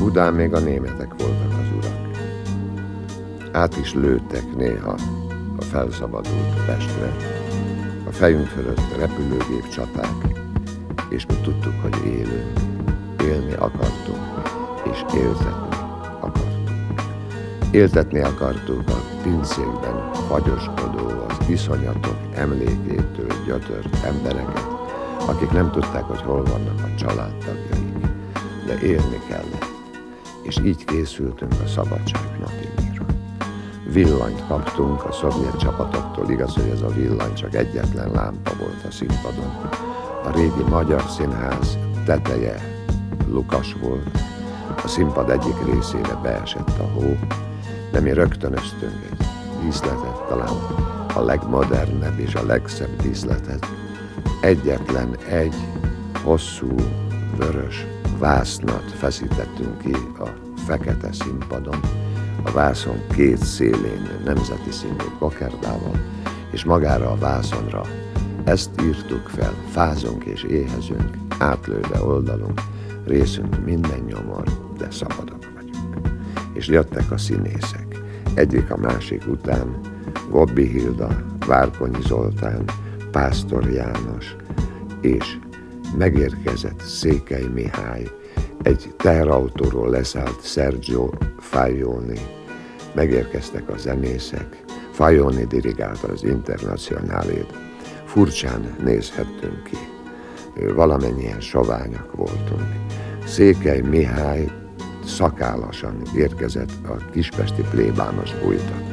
Budán még a németek voltak az urak. Át is lőttek néha a felszabadult Pestre, a fejünk fölött repülőgép csapák, és mi tudtuk, hogy élünk, élni akartunk, és éltetni akartunk. Éltetni akartuk a pincékben fagyoskodó, az iszonyatok emlékétől gyötört embereket, akik nem tudták, hogy hol vannak a családtagjaik, de élni kellett, és így készültünk a szabadság napjára. Villanyt kaptunk a szovjet csapatoktól, igaz, hogy ez a villany csak egyetlen lámpa volt a színpadon. A régi Magyar Színház teteje lukas volt, a színpad egyik részére beesett a hó, de mi rögtönöztünk egy díszletet, talán a legmodernebb és a legszebb díszletet. Egyetlen egy hosszú, vörös vásznat feszítettünk ki a fekete színpadon, a vászon két szélén nemzeti színű kokárdával, és magára a vászonra ezt írtuk fel: fázunk és éhezünk, átlőve oldalunk, részünk minden nyomor, de szabadok vagyunk. És jöttek a színészek, egyik a másik után, Gobbi Hilda, Várkonyi Zoltán, Pásztor János, és megérkezett Székely Mihály, egy teherautóról leszállt Sergio Fajoni, megérkeztek a zenészek, Fajoni dirigálta az Internacionálét, furcsán nézhettünk ki, valamennyien soványak voltunk. Székely Mihály szakállasan érkezett a kispesti plébános bújtatni.